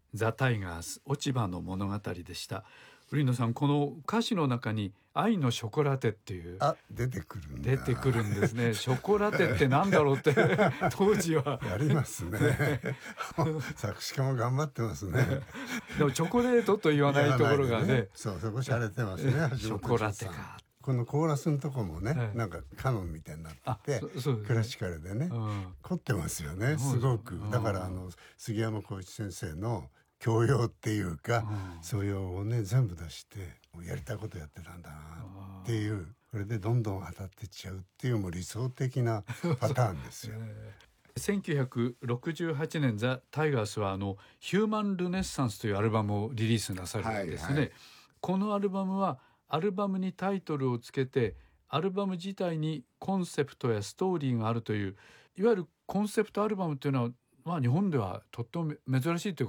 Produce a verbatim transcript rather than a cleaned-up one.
ザ・タイガース落ち葉の物語でした。売野さん、この歌詞の中に愛のショコラテっていうあ出てくるんだ出てくるんですね。ショコラテってなんだろうって当時はやりますね作詞家も頑張ってますねでもチョコレートと言わないところが ね, ねそうそこ洒落てますねショコラテか。 このコーラスのとこもね、 はい、 なんかカノンみたいになってて、ね、クラシカルでね、うん、凝ってますよねすごく。だからあの杉山浩一先生の教養っていうか、うん、素養をね全部出してやりたいことやってたんだなっていう、これでどんどん当たってっちゃうっていうもう理想的なパターンですよせんきゅうひゃくろくじゅうはちねんザ・タイガースはあのヒューマン・ルネッサンスというアルバムをリリースなさるんですね、はいはい、このアルバムはアルバムにタイトルをつけてアルバム自体にコンセプトやストーリーがあるという、いわゆるコンセプトアルバムというのは、まあ、日本ではとっても珍しいという